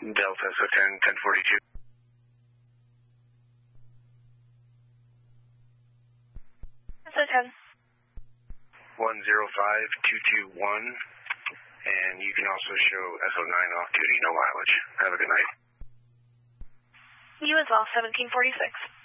Delta, so 1042. So 10. 105221, and you can also show SO9 off duty, no mileage. Have a good night. You as well, 1746.